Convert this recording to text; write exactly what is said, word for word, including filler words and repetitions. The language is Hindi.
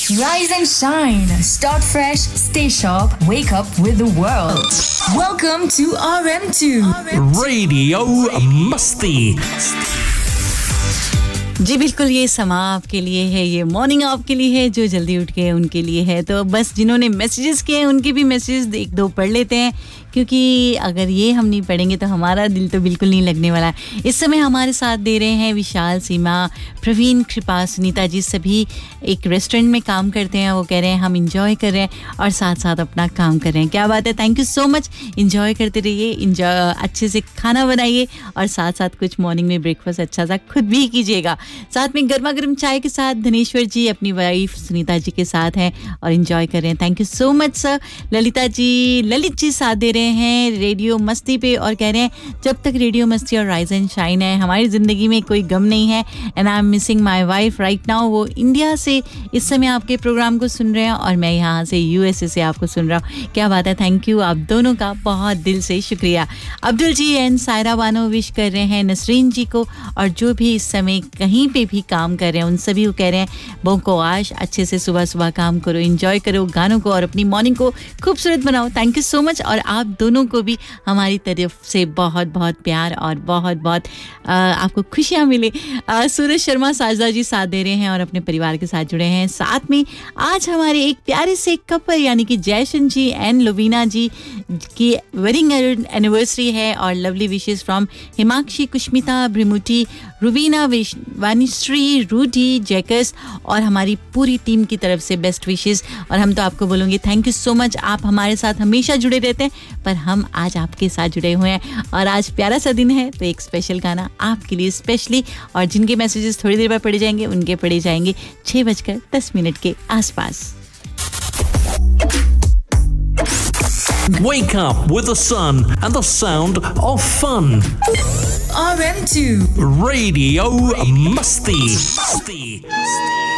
Rise and shine. Start fresh, stay sharp, wake up with the world. Welcome to R M two. Radio Masti. जी बिल्कुल, ये समा आपके लिए है, ये मॉर्निंग आपके लिए है, जो जल्दी उठ गए उनके लिए है। तो बस जिन्होंने मैसेजेस किए हैं उनके भी मैसेजेस एक दो पढ़ लेते हैं, क्योंकि अगर ये हम नहीं पढ़ेंगे तो हमारा दिल तो बिल्कुल नहीं लगने वाला। इस समय हमारे साथ दे रहे हैं विशाल, सीमा, प्रवीण, कृपा, सुनीता जी, सभी एक रेस्टोरेंट में काम करते हैं। वो कह रहे हैं हम इंजॉय कर रहे हैं और साथ साथ अपना काम कर रहे हैं। क्या बात है, thank you so much. Enjoy करते रहिए, इंजॉय अच्छे से खाना बनाइए और साथ साथ कुछ मॉर्निंग में ब्रेकफास्ट अच्छा सा खुद भी कीजिएगा। साथ में गर्मा गर्म चाय के साथ धनेश्वर जी अपनी वाइफ सुनीता जी के साथ हैं और इंजॉय कर रहे हैं। Thank you so much sir. Lalita ji, Lalit ji साथ दे रहे हैं रेडियो मस्ती पे और कह रहे हैं जब तक रेडियो मस्ती और राइज एंड शाइन है हमारी ज़िंदगी में कोई गम नहीं है। And I am missing my wife right now. वो इंडिया से इस समय आपके प्रोग्राम को सुन रहे हैं और मैं यहाँ से यूएसए से आपको सुन रहा हूँ। क्या बात है, थैंक यू आप दोनों का बहुत दिल से शुक्रिया। अब्दुल जी एंड सायरा बानो विश कर रहे हैं नसरीन जी को और जो भी इस समय कहीं पे भी काम कर रहे हैं उन सभी को कह रहे हैं बहु को आज अच्छे से सुबह सुबह काम करो, एंजॉय करो गानों को और अपनी मॉर्निंग को खूबसूरत बनाओ। Thank you so much. और आप दोनों को भी हमारी तरफ से बहुत बहुत प्यार और बहुत बहुत आपको खुशियाँ मिले। आ, सूरज शर्मा साजदा जी साथ दे रहे हैं और अपने परिवार के साथ जुड़े हैं। साथ में आज हमारे एक प्यारे से कपल यानी कि जयशन जी एंड लुवीना जी की वेडिंग एनिवर्सरी है और lovely wishes from Himakshi, कुष्मिता, भ्रिमुटी, Rubina, वानिश्री, Rudy, Jacques और हमारी पूरी टीम की तरफ से बेस्ट विशेस। और हम तो आपको बोलेंगे थैंक यू सो मच। आप हमारे साथ हमेशा जुड़े रहते हैं पर हम आज आपके साथ जुड़े हुए हैं और आज प्यारा सा दिन है तो एक स्पेशल गाना आपके लिए स्पेशली। और जिनके मैसेजेस थोड़ी देर बाद पढ़े जाएंगे उनके पढ़े जाएंगे छः बजकर दस मिनट के आसपास। Wake up with the sun and the sound of fun. R M two. Radio Masti.